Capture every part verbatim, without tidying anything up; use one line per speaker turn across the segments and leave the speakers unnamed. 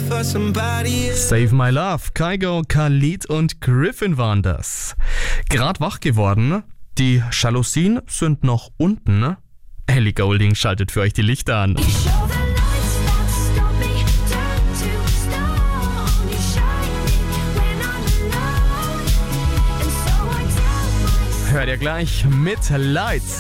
for somebody else.
Save My Love, Kygo, Khalid und Griffin waren das. Grad wach geworden, die Jalousien sind noch unten. Ellie Goulding schaltet für euch die Lichter an. Hört ihr gleich mit Lights.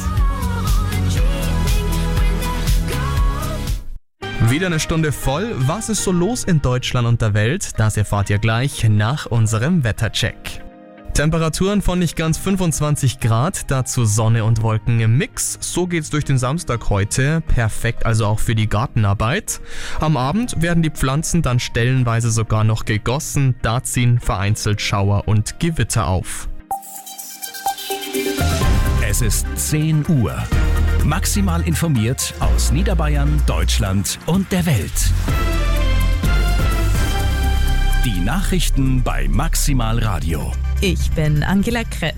Wieder eine Stunde voll. Was ist so los in Deutschland und der Welt? Das erfahrt ihr gleich nach unserem Wettercheck. Temperaturen von nicht ganz fünfundzwanzig Grad, dazu Sonne und Wolken im Mix. So geht's durch den Samstag heute. Perfekt also auch für die Gartenarbeit. Am Abend werden die Pflanzen dann stellenweise sogar noch gegossen. Da ziehen vereinzelt Schauer und Gewitter auf.
Es ist zehn Uhr. Maximal informiert aus Niederbayern, Deutschland und der Welt. Die Nachrichten bei Maximal Radio.
Ich bin Angela Kress.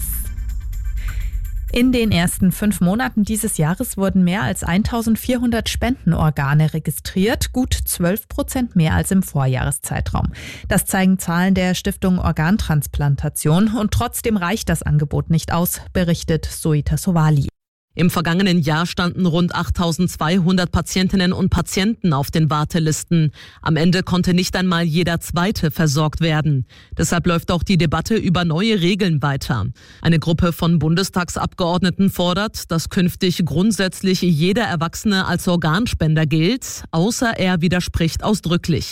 In den ersten fünf Monaten dieses Jahres wurden mehr als eintausendvierhundert Spendenorgane registriert, gut zwölf Prozent mehr als im Vorjahreszeitraum. Das zeigen Zahlen der Stiftung Organtransplantation und trotzdem reicht das Angebot nicht aus, berichtet Soita Sowali.
Im vergangenen Jahr standen rund achttausendzweihundert Patientinnen und Patienten auf den Wartelisten. Am Ende konnte nicht einmal jeder Zweite versorgt werden. Deshalb läuft auch die Debatte über neue Regeln weiter. Eine Gruppe von Bundestagsabgeordneten fordert, dass künftig grundsätzlich jeder Erwachsene als Organspender gilt, außer er widerspricht ausdrücklich.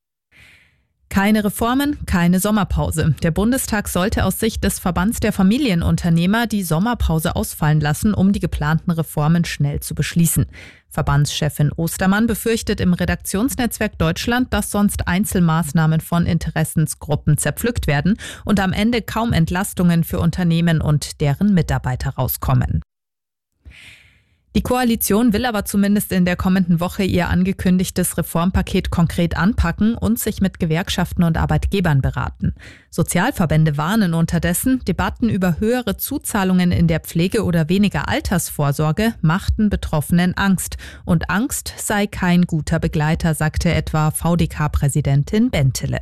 Keine Reformen, keine Sommerpause. Der Bundestag sollte aus Sicht des Verbands der Familienunternehmer die Sommerpause ausfallen lassen, um die geplanten Reformen schnell zu beschließen. Verbandschefin Ostermann befürchtet im Redaktionsnetzwerk Deutschland, dass sonst Einzelmaßnahmen von Interessensgruppen zerpflückt werden und am Ende kaum Entlastungen für Unternehmen und deren Mitarbeiter rauskommen. Die Koalition will aber zumindest in der kommenden Woche ihr angekündigtes Reformpaket konkret anpacken und sich mit Gewerkschaften und Arbeitgebern beraten. Sozialverbände warnen unterdessen, Debatten über höhere Zuzahlungen in der Pflege oder weniger Altersvorsorge machten Betroffenen Angst. Und Angst sei kein guter Begleiter, sagte etwa V D K-Präsidentin Bentele.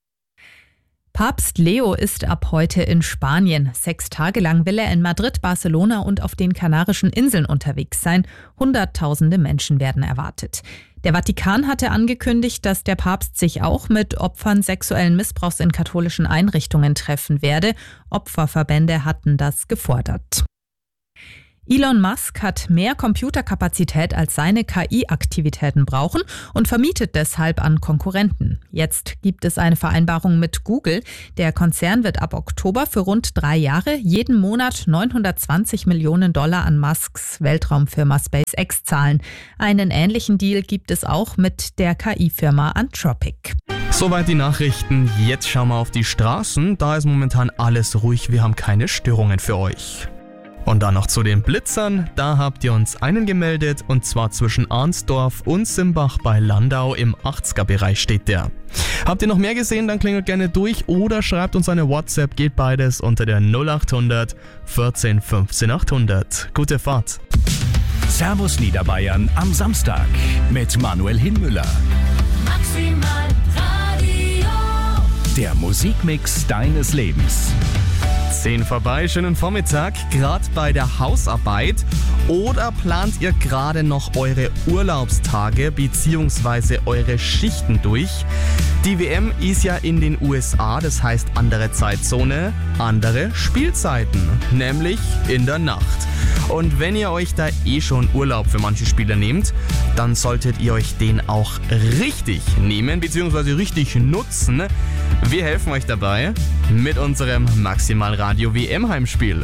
Papst Leo ist ab heute in Spanien. Sechs Tage lang will er in Madrid, Barcelona und auf den Kanarischen Inseln unterwegs sein. Hunderttausende Menschen werden erwartet. Der Vatikan hatte angekündigt, dass der Papst sich auch mit Opfern sexuellen Missbrauchs in katholischen Einrichtungen treffen werde. Opferverbände hatten das gefordert. Elon Musk hat mehr Computerkapazität als seine K I-Aktivitäten brauchen und vermietet deshalb an Konkurrenten. Jetzt gibt es eine Vereinbarung mit Google. Der Konzern wird ab Oktober für rund drei Jahre jeden Monat neunhundertzwanzig Millionen Dollar an Musks Weltraumfirma SpaceX zahlen. Einen ähnlichen Deal gibt es auch mit der K I-Firma Anthropic.
Soweit die Nachrichten. Jetzt schauen wir auf die Straßen. Da ist momentan alles ruhig. Wir haben keine Störungen für euch. Und dann noch zu den Blitzern, da habt ihr uns einen gemeldet und zwar zwischen Arnsdorf und Simbach bei Landau im achtziger-Bereich steht der. Habt ihr noch mehr gesehen, dann klingelt gerne durch oder schreibt uns eine WhatsApp, geht beides unter der null achthundert vierzehn fünfzehn achthundert. Gute Fahrt!
Servus Niederbayern am Samstag mit Manuel Hinmüller.
Maximal Radio.
Der Musikmix deines Lebens.
zehn vorbei, schönen Vormittag, gerade bei der Hausarbeit oder plant ihr gerade noch eure Urlaubstage bzw. eure Schichten durch? Die W M ist ja in den U S A, das heißt andere Zeitzone, andere Spielzeiten, nämlich in der Nacht. Und wenn ihr euch da eh schon Urlaub für manche Spieler nehmt, dann solltet ihr euch den auch richtig nehmen bzw. richtig nutzen. Wir helfen euch dabei mit unserem Maximal Radio W M Heimspiel.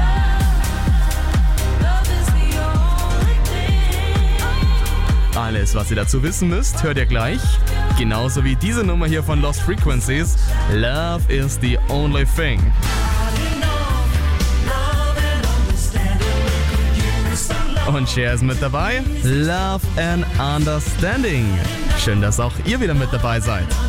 Alles, was ihr dazu wissen müsst, hört ihr gleich. Genauso wie diese Nummer hier von Lost Frequencies. Love is the only thing. Und Cher ist mit dabei. Love and Understanding. Schön, dass auch ihr wieder mit dabei seid.